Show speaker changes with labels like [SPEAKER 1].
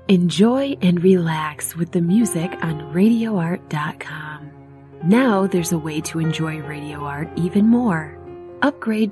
[SPEAKER 1] Enjoy and relax with the music on radioart.com. Now there's a way to enjoy Radio Art even more. Upgrade